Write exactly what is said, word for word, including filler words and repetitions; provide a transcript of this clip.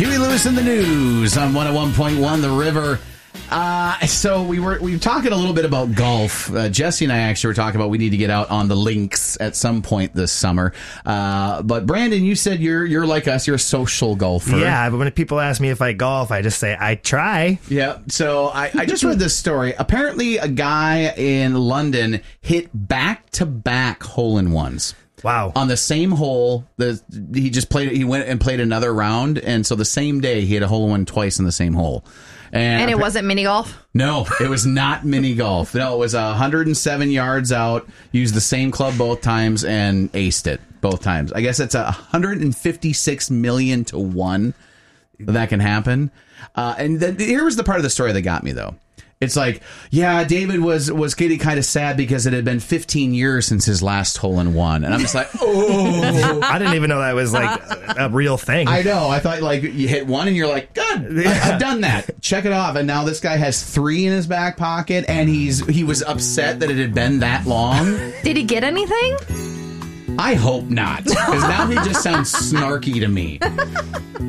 Huey Lewis in the news on one oh one point one The River. Uh, so we were we were talking a little bit about golf. Uh, Jesse and I actually were talking about we need to get out on the links at some point this summer. Uh, but Brandon, you said you're you're like us. You're a social golfer. Yeah, but when people ask me if I golf, I just say I try. Yeah. So I, I just read this story. Apparently, a guy in London hit back-to-back hole-in-ones. Wow. On the same hole, the he just played. He went and played another round, and so the same day he had a hole-in-one twice in the same hole. And, and it wasn't mini golf? No, it was not mini golf. No, it was one hundred seven yards out, used the same club both times, and aced it both times. I guess it's a one hundred fifty-six million to one that can happen. Uh, and the, here was the part of the story that got me, though. It's like, yeah, David was was getting kind of sad because it had been fifteen years since his last hole-in-one. And I'm just like, oh. I didn't even know that was like a, a real thing. I know. I thought like you hit one and you're like, good, I, I've done that. Check it off. And now this guy has three in his back pocket, and he's he was upset that it had been that long. Did he get anything? I hope not, because now he just sounds snarky to me.